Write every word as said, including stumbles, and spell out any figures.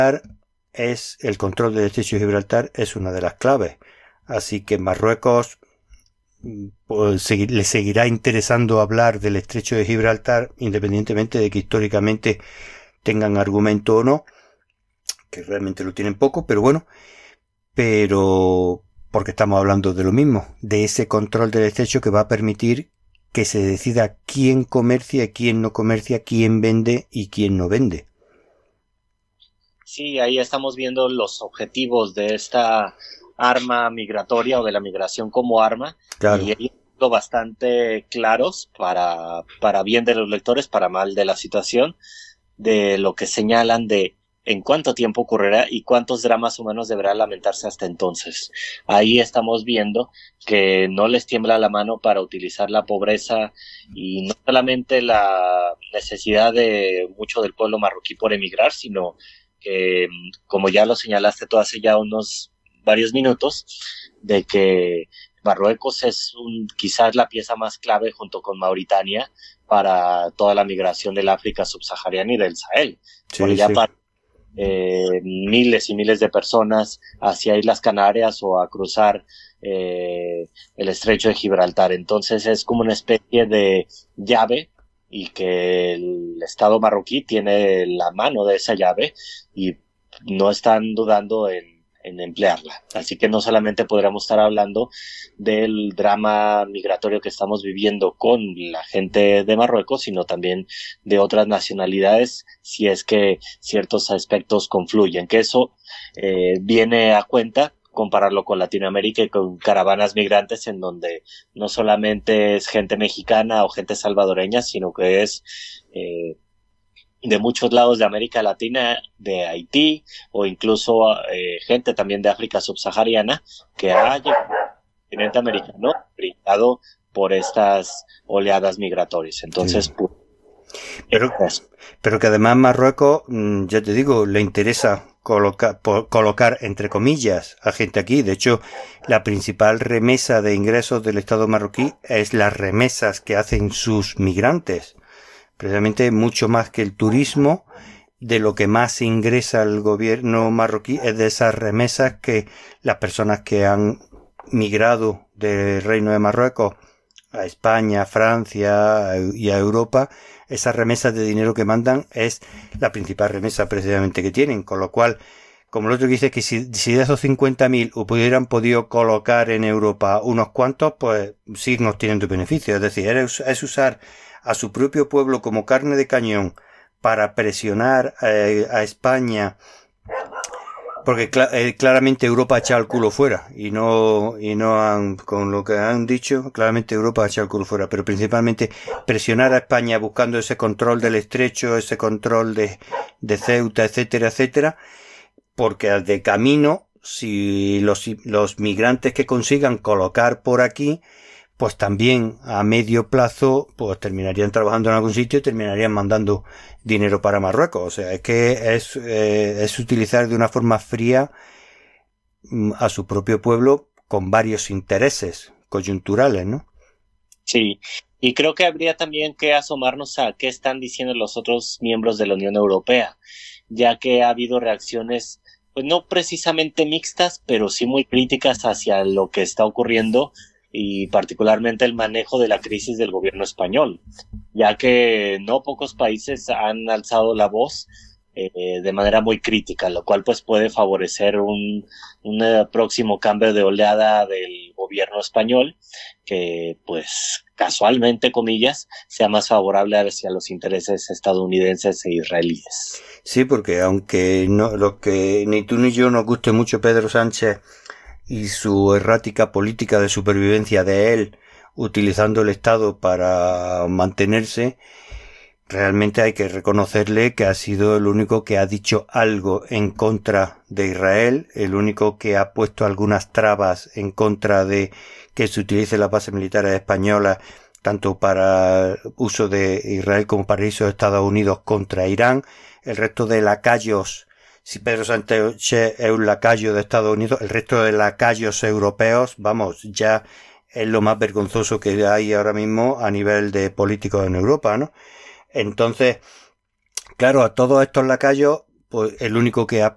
es el control del estrecho de Gibraltar es una de las claves. Así que Marruecos pues, le seguirá interesando hablar del estrecho de Gibraltar, independientemente de que históricamente tengan argumento o no, que realmente lo tienen poco, pero bueno, pero porque estamos hablando de lo mismo, de ese control del estrecho que va a permitir que se decida quién comercia, quién no comercia, quién vende y quién no vende. Sí, ahí estamos viendo los objetivos de esta arma migratoria o de la migración como arma, claro. Y ellos son bastante claros para, para bien de los lectores, para mal de la situación, de lo que señalan de en cuánto tiempo ocurrirá y cuántos dramas humanos deberá lamentarse hasta entonces. Ahí estamos viendo que no les tiembla la mano para utilizar la pobreza y no solamente la necesidad de mucho del pueblo marroquí por emigrar, sino que, como ya lo señalaste tú hace ya unos varios minutos, de que Marruecos es un, quizás la pieza más clave junto con Mauritania para toda la migración del África subsahariana y del Sahel. Sí, por allá sí. para eh, miles y miles de personas hacia Islas Canarias o a cruzar eh, el estrecho de Gibraltar. Entonces es como una especie de llave y que el Estado marroquí tiene la mano de esa llave y no están dudando en en emplearla. Así que no solamente podríamos estar hablando del drama migratorio que estamos viviendo con la gente de Marruecos, sino también de otras nacionalidades, si es que ciertos aspectos confluyen, que eso eh, viene a cuenta compararlo con Latinoamérica y con caravanas migrantes en donde no solamente es gente mexicana o gente salvadoreña, sino que es eh, de muchos lados de América Latina, de Haití o incluso eh, gente también de África subsahariana que ha llegado al continente americano brindado por estas oleadas migratorias. Entonces, sí. pues, pero, pero que además Marruecos, ya te digo, le interesa colocar, colocar entre comillas a gente aquí. De hecho, la principal remesa de ingresos del Estado marroquí es las remesas que hacen sus migrantes. Precisamente mucho más que el turismo, de lo que más ingresa el gobierno marroquí es de esas remesas que las personas que han migrado del Reino de Marruecos a España, a Francia y a Europa, esas remesas de dinero que mandan es la principal remesa precisamente que tienen, con lo cual, como el otro que dice que si, si de esos cincuenta mil hubieran podido colocar en Europa unos cuantos, pues sí nos tienen de beneficio, es decir, es, es usar a su propio pueblo como carne de cañón para presionar eh, a España, porque cl- eh, claramente Europa ha echado el culo fuera y no y no han, con lo que han dicho, claramente Europa ha echado el culo fuera, pero principalmente presionar a España buscando ese control del estrecho, ese control de, de Ceuta, etcétera, etcétera, porque de camino, si los, los migrantes que consigan colocar por aquí, pues también a medio plazo pues terminarían trabajando en algún sitio y terminarían mandando dinero para Marruecos. O sea, es que es, eh, es utilizar de una forma fría a su propio pueblo con varios intereses coyunturales, ¿no? Sí, y creo que habría también que asomarnos a qué están diciendo los otros miembros de la Unión Europea, ya que ha habido reacciones, pues no precisamente mixtas, pero sí muy críticas hacia lo que está ocurriendo y particularmente el manejo de la crisis del gobierno español, ya que no pocos países han alzado la voz eh, de manera muy crítica, lo cual pues puede favorecer un, un uh, próximo cambio de oleada del gobierno español, que pues casualmente, comillas, sea más favorable hacia los intereses estadounidenses e israelíes. Sí, porque aunque no, los que ni tú ni yo nos guste mucho Pedro Sánchez y su errática política de supervivencia de él, utilizando el Estado para mantenerse, realmente hay que reconocerle que ha sido el único que ha dicho algo en contra de Israel, el único que ha puesto algunas trabas en contra de que se utilice las bases militares españolas tanto para uso de Israel como para uso de Estados Unidos contra Irán. El resto de lacayos, si Pedro Sánchez es un lacayo de Estados Unidos, el resto de lacayos europeos, vamos, ya es lo más vergonzoso que hay ahora mismo a nivel de políticos en Europa, ¿no? Entonces, claro, a todos estos lacayos, pues el único que ha